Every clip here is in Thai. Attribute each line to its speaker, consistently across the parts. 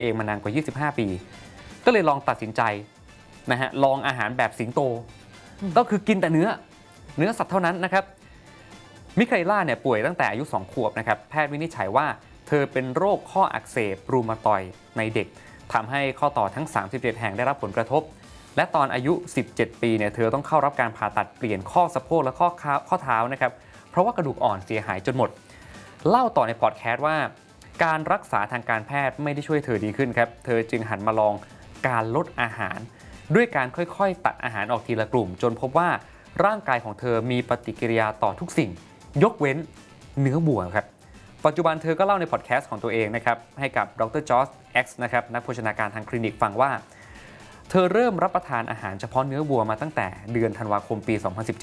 Speaker 1: เองมานานกว่า25ปีก็เลยลองตัดสินใจนะฮะลองอาหารแบบสิงโตก็คือกินแต่เนื้อสัตว์เท่านั้นนะครับมิคาเอล่าเนี่ยป่วยตั้งแต่อายุ2 ขวบนะครับแพทย์วินิจฉัยว่าเธอเป็นโรคข้ออักเสบรูมาตอยด์ในเด็กทำให้ข้อต่อทั้ง37แห่งได้รับผลกระทบและตอนอายุ17ปีเนี่ยเธอต้องเข้ารับการผ่าตัดเปลี่ยนข้อสะโพกและข้อเท้านะครับเพราะว่ากระดูกอ่อนเสียหายจนหมดเล่าต่อในพอดแคสต์ว่าการรักษาทางการแพทย์ไม่ได้ช่วยเธอดีขึ้นครับเธอจึงหันมาลองการลดอาหารด้วยการค่อยๆตัดอาหารออกทีละกลุ่มจนพบว่าร่างกายของเธอมีปฏิกิริยาต่อทุกสิ่งยกเว้นเนื้อวัวครับปัจจุบันเธอก็เล่าในพอดแคสต์ของตัวเองนะครับให้กับดร.จอร์จ เอ็กซ์นะครับนักโภชนาการทางคลินิกฟังว่าเธอเริ่มรับประทานอาหารเฉพาะเนื้อวัวมาตั้งแต่เดือนธันวาคมปี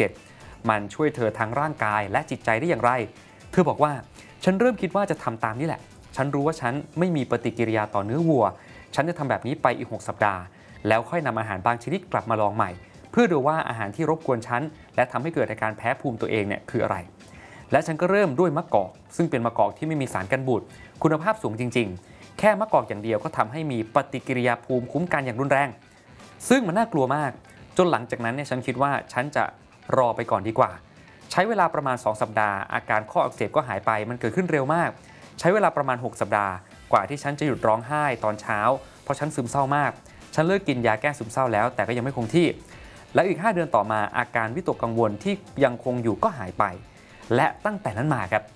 Speaker 1: 2017 มันช่วยเธอทั้งร่างกายและจิตใจได้อย่างไรเธอบอกว่าฉันเริ่มคิดว่าจะทำตามนี่แหละฉันรู้ว่าฉันไม่มีปฏิกิริยาต่อเนื้อวัวฉันจะทำแบบนี้ไปอีก6 สัปดาห์แล้วค่อยนำอาหารบางชนิดกลับมาลองใหม่เพื่อดูว่าอาหารที่รบกวนฉันและทำให้เกิดอาการแพ้ภูมิตัวเองเนี่ยคืออะไรและฉันก็เริ่มด้วยมะกอกซึ่งเป็นมะกอกที่ไม่มีสารกันบูดคุณภาพสูงจริงๆแค่มะกอกอย่างเดียวก็ทำให้มีปฏิกิริยาภูมิคุ้มกันอย่างรุนแรงซึ่งมันน่ากลัวมากจนหลังจากนั้นเนี่ยฉันคิดว่าฉันจะรอไปก่อนดีกว่าใช้เวลาประมาณ2 สัปดาห์อาการข้ออักเสบก็หายไปมันเกิดขึ้นเร็วมากใช้เวลาประมาณ6 สัปดาห์กว่าที่ฉันจะหยุดร้องไห้ตอนเช้าเพราะฉันซึมเศร้ามากฉันเลิกกินยาแก้ซึมเศร้าแล้วแต่ก็ยังไม่คงที่และอีก5 เดือนต่อมาอาการวิตกกังวลที่ยังคงอยู่ก็หายไปและตั้งแต่นั้นมาครับ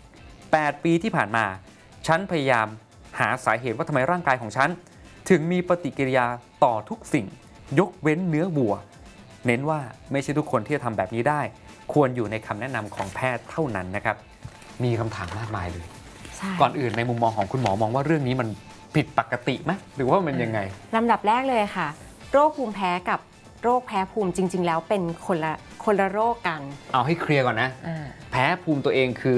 Speaker 1: 8 ปีที่ผ่านมาฉันพยายามหาสาเหตุว่าทำไมร่างกายของฉันถึงมีปฏิกิริยาต่อทุกสิ่งยกเว้นเนื้อวัวเน้นว่าไม่ใช่ทุกคนที่จะทำแบบนี้ได้ควรอยู่ในคำแนะนำของแพทย์เท่านั้นนะครับมีคำถามมากมายเลยก่อนอื่นในมุมมองของคุณหมอมองว่าเรื่องนี้มันผิดปกติไหมหรือว่ามันยังไง
Speaker 2: ลำดับแรกเลยค่ะโรคภูมิแพ้กับโรคแพ้ภูมิจริงๆแล้วเป็นคนละโรคกัน
Speaker 1: เอาให้เคลียร์ก่อนนะแพ้ภูมิตัวเองคือ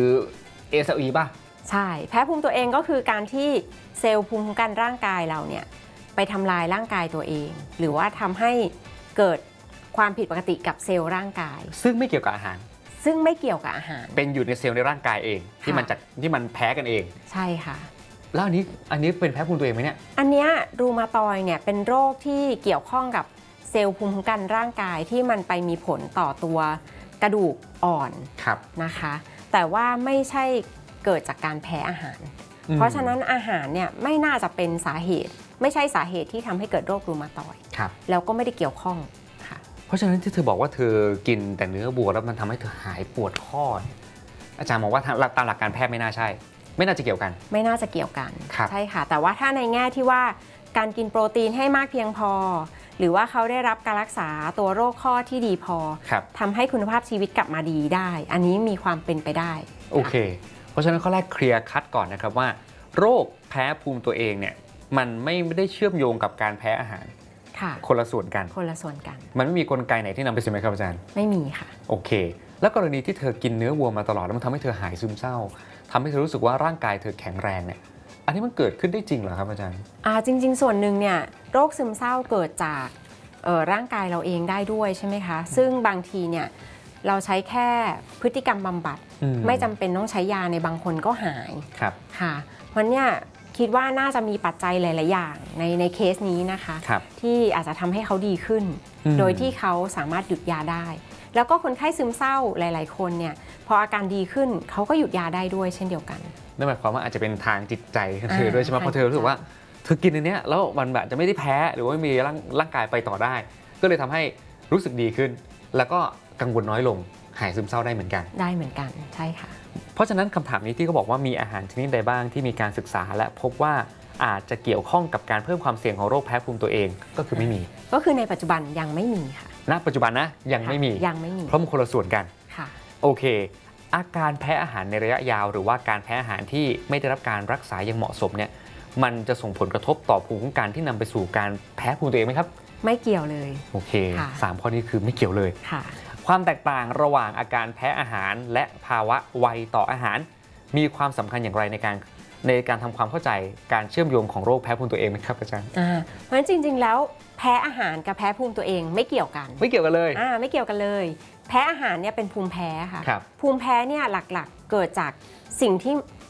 Speaker 1: SLE ป่ะ
Speaker 2: ใช่แพ้ภูมิตัวเองก็คือการที่เซลล์ภูมิคุ้มกันร่างกายเราเนี่ยไปทำลายร่างกายตัวเองหรือว่าทำให้เกิดความผิดปกติกับเซลล์ร่างกาย
Speaker 1: ซึ่งไม่เกี่ยวกับอาหาร
Speaker 2: ซึ่งไม่เกี่ยวกับอาหาร
Speaker 1: เป็นอยู่ในเซลล์ในร่างกายเองที่มันแพ้กันเอง
Speaker 2: ใช่ค่ะ
Speaker 1: แล้วอันนี้เป็นแพ้ภูมิตัวเองไหมเนี่ย
Speaker 2: อันเนี้ยรูมาตอยเนี่ยเป็นโรคที่เกี่ยวข้องกับเซลล์ภูมิคุ้มกันร่างกายที่มันไปมีผลต่อตัวกระดูกอ่อนนะคะแต่ว่าไม่ใช่เกิดจากการแพ้อาหารเพราะฉะนั้นอาหารเนี่ยไม่น่าจะเป็นสาเหตุไม่ใช่สาเหตุที่ทำให้เกิดโรครูมาตอยด์แล้วก็ไม่ได้เกี่ยวข้องค่ะ
Speaker 1: เพราะฉะนั้นที่เธอบอกว่าเธอกินแต่เนื้อวัวแล้วมันทำให้เธอหายปวดข้ออาจารย์มองว่าตามหลักการแพทย์ไม่น่าใช่ไม่น่าจะเกี่ยวกัน
Speaker 2: ไม่น่าจะเกี่ยวกันใช่ค่ะแต่ว่าถ้าในแง่ที่ว่าการกินโปรตีนให้มากเพียงพอหรือว่าเขาได้รับการรักษาตัวโรคข้อที่ดีพอทำให้คุณภาพชีวิตกลับมาดีได้อันนี้มีความเป็นไปได้
Speaker 1: โอเคเพราะฉะนั้นข้อแรกเคลียร์คัดก่อนนะครับว่าโรคแพ้ภูมิตัวเองเนี่ยมันไม่ได้เชื่อมโยงกับการแพ้อาหารคนละส่วนกันมันไม่มีกลไกไหนที่นำไปสู่ไหมครับอาจารย์
Speaker 2: ไม่มีค่ะ
Speaker 1: โอเคแล้วกรณีที่เธอกินเนื้อวัวมาตลอดแล้วมันทำให้เธอหายซึมเศร้าทำให้เธอรู้สึกว่าร่างกายเธอแข็งแรงเนี่ยอันนี้มันเกิดขึ้นได้จริงเหรอครับอาจารย์
Speaker 2: จริงๆส่วนหนึ่งเนี่ยโรคซึมเศร้าเกิดจากร่างกายเราเองได้ด้วยใช่ไหมคะซึ่งบางทีเนี่ยเราใช้แค่พฤติกรรมบำบัดไม่จำเป็นต้องใช้ยาในบางคนก็หายค่ะเพราะเนี่ยคิดว่าน่าจะมีปัจจัยหลายๆอย่างในเคสนี้นะคะที่อาจจะทำให้เขาดีขึ้นโดยที่เขาสามารถหยุดยาได้แล้วก็คนไข้ซึมเศร้าหลายๆคนเนี่ยพออาการดีขึ้นเขาก็หยุดยาได้ด้วยเช่นเดียวกัน
Speaker 1: นั่นหมายความว่าอาจจะเป็นทางจิตใจเธอด้วยใช่ไหมเพราะเธอรู้สึกว่าเธอกินอันนี้แล้วมันแบบจะไม่ได้แพ้หรือว่ามีร่างกายไปต่อได้ก็เลยทำให้รู้สึกดีขึ้นแล้วก็กังวลน้อยลงหายซึมเศร้าได้เหมือนกัน
Speaker 2: ใช่ค่ะ
Speaker 1: เพราะฉะนั้นคำถามนี้ที่เขาบอกว่ามีอาหารชนิดใดบ้างที่มีการศึกษาและพบว่าอาจจะเกี่ยวข้องกับการเพิ่มความเสี่ยงของโรคแพ้ภูมิตัวเองก็คือไม่มี
Speaker 2: ก็คือในปัจจุบันยังไม่มีค่ะ
Speaker 1: ณปัจจุบันนะยังไม่มีเพราะมันคนละส่วนกัน
Speaker 2: ค่ะ
Speaker 1: โอเคอาการแพ้อาหารในระยะยาวหรือว่าการแพ้อาหารที่ไม่ได้รับการรักษาอย่างเหมาะสมเนี่ยมันจะส่งผลกระทบต่อภูมิคุ้มกันที่นำไปสู่การแพ้ภูมิตัวเองไหมครับ
Speaker 2: ไม่เกี่ยวเลย
Speaker 1: โอเค3 ข้อนี้คือไม่เกี่ยวเลย
Speaker 2: ค่ะ
Speaker 1: ความแตกต่างระหว่างอาการแพ้อาหารและภาวะไวต่ออาหารมีความสำคัญอย่างไรในการทำความเข้าใจการเชื่อมโยงของโรคแพ้ภูมิตัวเองไหมครับอาจารย์
Speaker 2: เพราะฉะนั้นจริงๆแล้วแพ้อาหารกับแพ้ภูมิตัวเองไม่เกี่ยวกัน
Speaker 1: ไม่เกี่ยวกันเลย
Speaker 2: ไม่เกี่ยวกันเลยแพ้อาหารเนี่ยเป็นภูมิแพ้ค่ะภูมิแพ้เนี่ยหลักๆเกิดจากสิ่งที่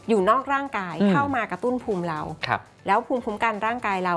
Speaker 2: อยู่นอกร่างกาย
Speaker 1: อืม
Speaker 2: เข้ามากระตุ้นภูมิเรา
Speaker 1: ครับ
Speaker 2: แล้วภูมิคุ้มกันร่างกายเรา